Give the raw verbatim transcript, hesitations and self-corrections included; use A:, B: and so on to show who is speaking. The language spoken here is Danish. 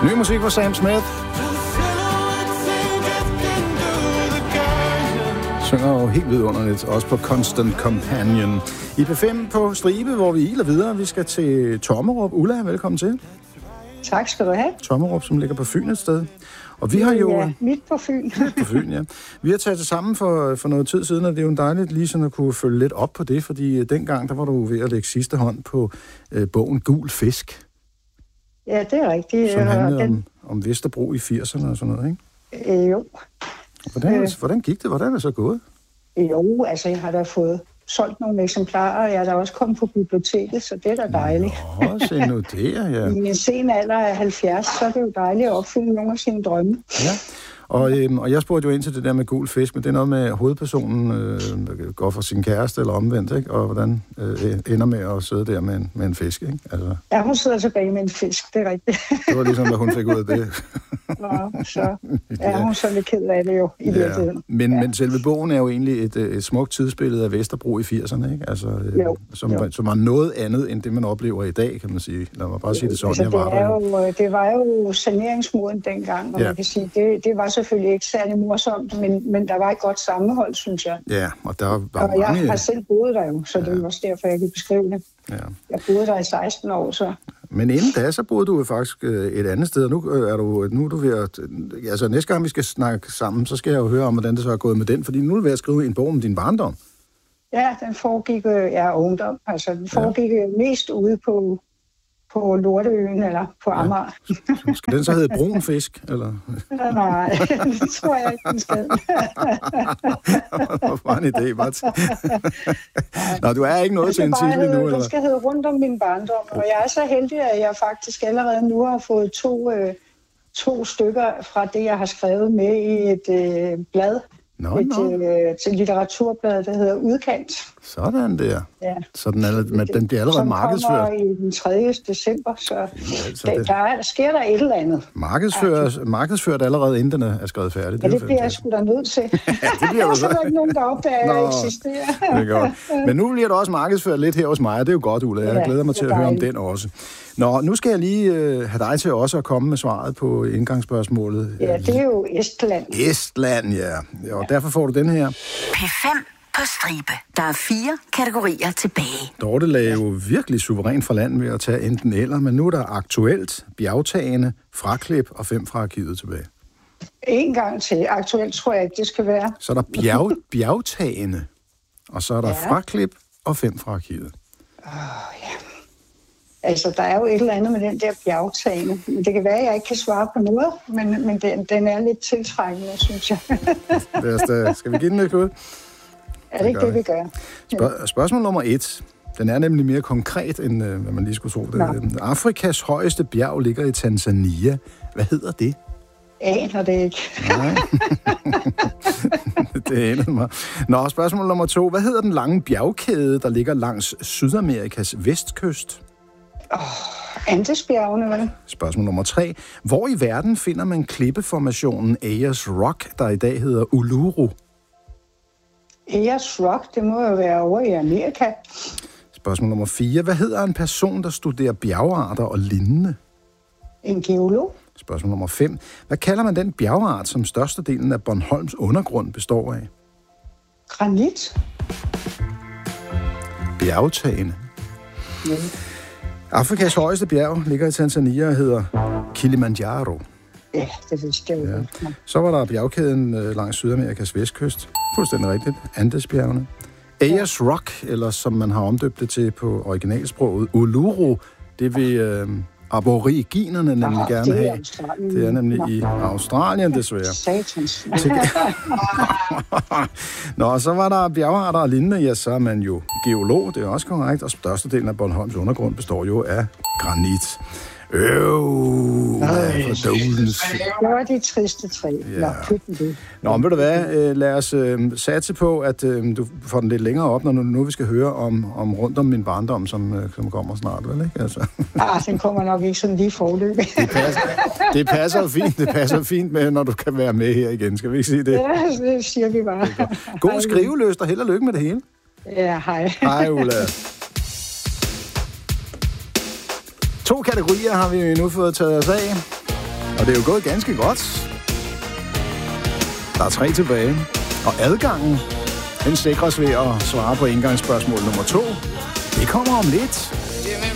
A: Ny musik fra Sam Smith. Synger jo helt vidunderligt, også på Constant Companion. I P fem på Stribe, hvor vi iler videre. Vi skal til Tommerup. Ulla, velkommen til.
B: Tak skal du have.
A: Tommerup, som ligger på Fyn et sted. Og vi har jo...
B: Ja, midt på Fyn.
A: Midt på Fyn, ja. Vi har taget det sammen for, for noget tid siden, og det er jo dejligt lige sådan at kunne følge lidt op på det, fordi dengang, der var du ved at lægge sidste hånd på øh, bogen Gul Fisk.
B: Ja, det er rigtigt.
A: Som handlede
B: den...
A: om, om Vesterbro i firserne og sådan noget, ikke?
B: Øh, jo.
A: Hvordan,
B: øh...
A: hvordan gik det? Hvordan er det så gået?
B: Jo, altså jeg har da fået solgt nogle eksemplarer, og jeg er da også kommet på biblioteket, så det er da dejligt.
A: Nå, se nu det, ja.
B: I en sen alder af halvfjerds, så er det jo dejligt at opfylde nogle af sine drømme.
A: Ja, og, øhm, og jeg spurgte jo ind til det der med Gul Fisk, men det er noget med hovedpersonen øh, går for sin kæreste eller omvendt, ikke? Og hvordan øh, ender med at sidde der med en, med en fisk, ikke? Altså...
B: Ja, hun sidder tilbage med en fisk, det er rigtigt.
A: Det var ligesom, hvad hun fik ud af det.
B: Nå, så er hun så lidt ked af det jo, i
A: ja.
B: virkeligheden.
A: Men,
B: ja.
A: men selve bogen er jo egentlig et, et smukt tidsbillede af Vesterbro i firserne, ikke? Altså, øh,
B: jo,
A: som,
B: jo.
A: som var noget andet, end det, man oplever i dag, kan man sige. Lad mig bare sige det sådan,
B: altså,
A: jeg var
B: det, er
A: der.
B: jo, det var jo saneringsmuren dengang, og ja. man kan sige, det, det var selvfølgelig ikke særlig morsomt, men, men der var et godt sammenhold, synes jeg.
A: Ja, og der var
B: og
A: mange...
B: jeg har selv boet der jo, så ja. det er også derfor, jeg kan beskrive det.
A: Ja.
B: Jeg boede der i seksten år, så...
A: Men inden da, så boede du jo faktisk et andet sted, og nu er du, nu er du ved at... Altså, næste gang vi skal snakke sammen, så skal jeg jo høre om, hvordan det så er gået med den, fordi nu er du ved at skrive en bog om din barndom.
B: Ja, den foregik, ja, ungdom. Altså, den foregik ja. mest ude på, på Lorteøen, eller på Amager.
A: Ja. Skal den så hedde brun fisk, eller?
B: Nej, det tror jeg ikke, den skal.
A: Det var bare en idé, bare til. Nå, du er ikke noget til en titel nu, eller?
B: Den skal hedde Rundt om min barndom, og jeg er så heldig, at jeg faktisk allerede nu har fået to, øh, to stykker fra det, jeg har skrevet med i et øh, blad.
A: Nå,
B: et
A: nå.
B: Øh, til litteraturblad, der hedder Udkant.
A: Sådan der.
B: Ja.
A: Så den, er, men den bliver allerede markedsført.
B: Som kommer i den tredje december, så, ja, så der, der, er, der sker der et eller andet.
A: Markedsført, markedsført allerede, inden den er skrevet færdig.
B: Ja, det, det bliver jeg sgu da nødt til.
A: Ja, det bliver du så.
B: Der er ikke nogen, der opdager, at jeg eksisterer.
A: Det er godt. Men nu bliver du også markedsført lidt her hos mig, og det er jo godt, Ulla. Jeg glæder mig til at høre om den også. Nå, nu skal jeg lige øh, have dig til også at komme med svaret på indgangsspørgsmålet.
B: Ja, det er jo Estland.
A: Estland, ja. ja og ja. Derfor får du den her.
C: P fem på stribe. Der er fire kategorier tilbage.
A: Dorte lagde jo virkelig suverænt fra land ved at tage enten eller, men nu er der aktuelt, bjergtagende, fraklip og fem fra arkivet tilbage.
B: En gang til. Aktuelt tror jeg ikke, det skal være.
A: Så er der bjerg, bjergtagende, og så er der ja. fraklip og fem fra arkivet.
B: Åh, oh, ja. Altså, der er jo et eller andet med den der bjergtagende. Det kan være, at jeg ikke kan svare på noget, men, men den, den er lidt tiltrækkende, synes jeg.
A: Det skal vi give den et skud?
B: Er det ikke det, vi gør?
A: Spørg- spørgsmål nummer et. Den er nemlig mere konkret, end hvad man lige skulle tro. Det. Afrikas højeste bjerg ligger i Tanzania. Hvad hedder det?
B: Aner det ikke.
A: Nej. Det aner mig. Nå, spørgsmål nummer to. Hvad hedder den lange bjergkæde, der ligger langs Sydamerikas vestkyst?
B: Åh, oh, Andesbjergene, vel?
A: Spørgsmål nummer tre. Hvor i verden finder man klippeformationen Ayers Rock, der i dag hedder Uluru?
B: Ayers Rock, det må jo være over i Amerika.
A: Spørgsmål nummer fire. Hvad hedder en person, der studerer bjergarter og lignende?
B: En geolog.
A: Spørgsmål nummer fem. Hvad kalder man den bjergart, som størstedelen af Bornholms undergrund består af?
B: Granit.
A: Bjergtagende. Ja. Afrikas højeste bjerg ligger i Tanzania og hedder Kilimanjaro.
B: Ja, det vidste jeg jo. Ja.
A: Så var der bjergkæden øh, langs Sydamerikas vestkyst. Fuldstændig rigtigt. Andesbjergene. Ayers Rock, eller som man har omdøbt det til på originalsproget, Uluru, det vil øh, aboriginerne nemlig ah, gerne have. Det er nemlig Nå. i Australien, desværre.
B: Satans.
A: Nå, så var der bjergarter og lignende. Ja, så er man jo geolog, det er også korrekt. Og størstedelen af Bornholms undergrund består jo af granit. Øv, for dålens.
B: Det var de triste træ.
A: Ja. Nå, men ved du hvad, lad os øh, satse på, at øh, du får den lidt længere op, når nu, nu vi skal høre om, om rundt om min barndom, som, øh, som kommer snart, vel, ikke? Altså.
B: Ah, den kommer nok ikke sådan lige forløb.
A: Det passer, det passer jo fint, det passer fint med, når du kan være med her igen, skal vi ikke sige det?
B: Ja, det siger vi bare.
A: God skriveløst og held og lykke med det hele.
B: Ja, hej.
A: Hej, Ulla. To kategorier har vi nu fået taget os af. Og det er jo gået ganske godt. Der er tre tilbage. Og adgangen, den sikres ved at svare på indgangsspørgsmål nummer to. Det kommer om lidt.